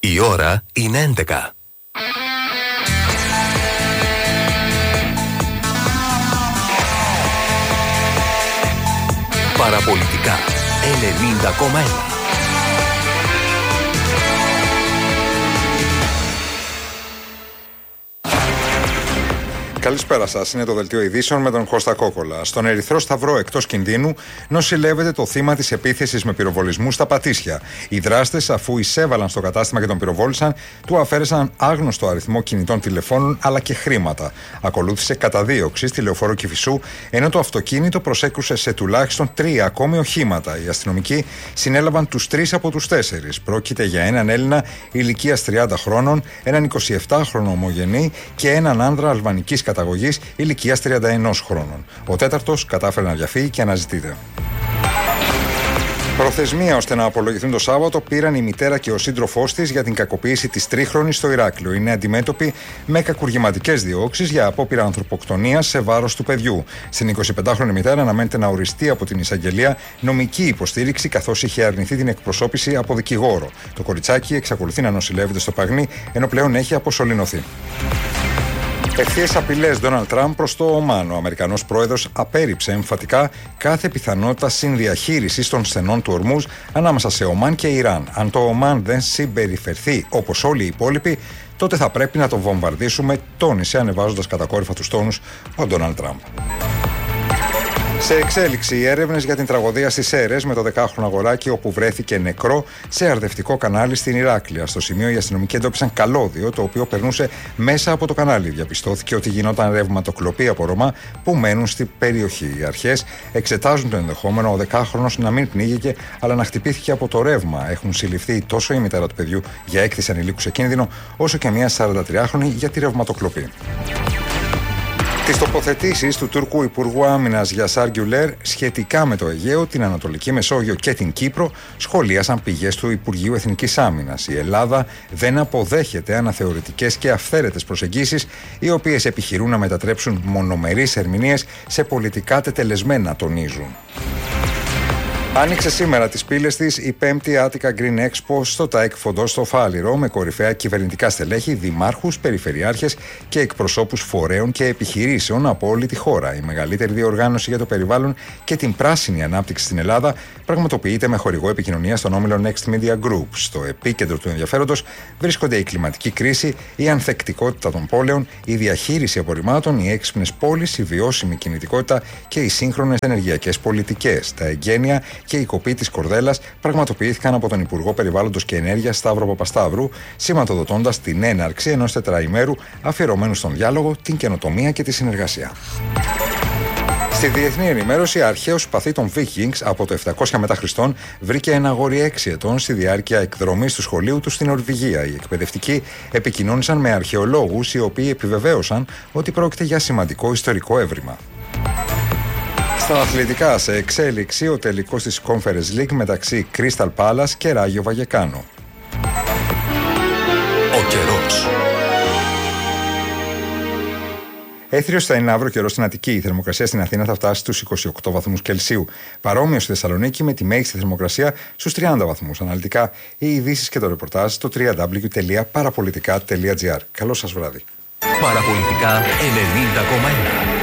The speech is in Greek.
Η ώρα είναι 11. Παραπολιτικά 90,1. Καλησπέρα σας. Είναι το δελτίο ειδήσεων με τον Κώστα Κόκολα. Στον Ερυθρό Σταυρό, εκτός κινδύνου, νοσηλεύεται το θύμα της επίθεσης με πυροβολισμού στα Πατήσια. Οι δράστες, αφού εισέβαλαν στο κατάστημα και τον πυροβόλησαν, του αφαίρεσαν άγνωστο αριθμό κινητών τηλεφώνων αλλά και χρήματα. Ακολούθησε καταδίωξη στη λεωφόρο Κηφισού, ενώ το αυτοκίνητο προσέκρουσε σε τουλάχιστον 3 ακόμη οχήματα. Οι αστυνομικοί συνέλαβαν τους 3 από τους 4. Πρόκειται για έναν Έλληνα ηλικίας 30 χρόνων, έναν 27χρονο ομογενή και έναν άνδρα αλβανικής καταγωγής ηλικίας 31 χρόνων. Ο τέταρτος κατάφερε να διαφύγει και αναζητείται. Προθεσμία ώστε να απολογηθούν το Σάββατο πήραν η μητέρα και ο σύντροφός της για την κακοποίηση της τρίχρονης στο Ηράκλειο. Είναι αντιμέτωποι με κακουργηματικές διώξεις για απόπειρα ανθρωποκτονίας σε βάρος του παιδιού. Στην 25χρονη μητέρα αναμένεται να οριστεί από την εισαγγελία νομική υποστήριξη, καθώς είχε αρνηθεί την εκπροσώπηση από δικηγόρο. Το κοριτσάκι εξακολουθεί να νοσηλεύεται στο Παγνί, ενώ πλέον έχει αποσωληνωθεί. Ευθείες απειλές Ντόναλντ Τραμπ προς το Ομάν. Ο Αμερικανός πρόεδρος απέρριψε εμφατικά κάθε πιθανότητα συνδιαχείρισης των στενών του Ορμούζ ανάμεσα σε Ομάν και Ιράν. Αν το Ομάν δεν συμπεριφερθεί όπως όλοι οι υπόλοιποι, τότε θα πρέπει να το βομβαρδίσουμε, τόνισε ανεβάζοντας κατακόρυφα τους τόνους ο Ντόναλντ Τραμπ. Σε εξέλιξη οι έρευνες για την τραγωδία στις Σέρρες με το 10χρονο αγοράκι όπου βρέθηκε νεκρό σε αρδευτικό κανάλι στην Ηράκλεια. Στο σημείο οι αστυνομικοί εντόπισαν καλώδιο το οποίο περνούσε μέσα από το κανάλι. Διαπιστώθηκε ότι γινόταν ρευματοκλοπή από Ρωμά που μένουν στην περιοχή. Οι αρχές εξετάζουν το ενδεχόμενο ο 10χρονος να μην πνίγηκε αλλά να χτυπήθηκε από το ρεύμα. Έχουν συλληφθεί τόσο η μητέρα του παιδιού για έκθεση ανηλίκου σε κίνδυνο όσο και μια 43χρονη για τη ρευματοκλοπή. Τις τοποθετήσεις του Τούρκου Υπουργού Άμυνας Γιασάρ Γκιουλέρ σχετικά με το Αιγαίο, την Ανατολική Μεσόγειο και την Κύπρο σχολίασαν πηγές του Υπουργείου Εθνικής Άμυνας. Η Ελλάδα δεν αποδέχεται αναθεωρητικές και αυθαίρετες προσεγγίσεις, οι οποίες επιχειρούν να μετατρέψουν μονομερείς ερμηνείες σε πολιτικά τετελεσμένα, τονίζουν. Άνοιξε σήμερα τις πύλες της η 5η Attica Green Expo στο ΤΑΕΚ Φοντός στο Φάληρο με κορυφαία κυβερνητικά στελέχη, δημάρχους, περιφερειάρχες και εκπροσώπους φορέων και επιχειρήσεων από όλη τη χώρα. Η μεγαλύτερη διοργάνωση για το περιβάλλον και την πράσινη ανάπτυξη στην Ελλάδα πραγματοποιείται με χορηγό επικοινωνία στον όμιλο Next Media Group. Στο επίκεντρο του ενδιαφέροντος βρίσκονται η κλιματική κρίση, η ανθεκτικότητα των πόλεων, η διαχείριση απορριμμάτων, οι έξυπνες πόλεις, η βιώσιμη κινητικότητα και οι σύγχρονες ενεργειακές πολιτικές. Τα εγγένεια και η κοπή της κορδέλας πραγματοποιήθηκαν από τον Υπουργό Περιβάλλοντος και Ενέργειας Σταύρο Παπασταύρου, σηματοδοτώντας την έναρξη ενός τετραημέρου αφιερωμένου στον διάλογο, την καινοτομία και τη συνεργασία. Στη διεθνή ενημέρωση, αρχαίος σπαθί των Vikings από το 700 μετά Χριστόν βρήκε ένα αγόρι 6 ετών στη διάρκεια εκδρομής του σχολείου του στην Νορβηγία. Οι εκπαιδευτικοί επικοινώνησαν με αρχαιολόγους, οι οποίοι επιβεβαίωσαν ότι πρόκειται για σημαντικό ιστορικό έβριμα. Στα αθλητικά, σε εξέλιξη ο τελικός της Conference League μεταξύ Crystal Palace και Ράγιο Βαγεκάνο. Ο καιρός. Έθριος θα είναι αύριο καιρός στην Αττική. Η θερμοκρασία στην Αθήνα θα φτάσει στους 28 βαθμούς Κελσίου. Παρόμοιο στη Θεσσαλονίκη με τη μέγιστη θερμοκρασία στους 30 βαθμούς. Αναλυτικά οι ειδήσεις και το ρεπορτάζ στο www.parapolitica.gr. Καλό σας βράδυ. Παραπολιτικά 90,1.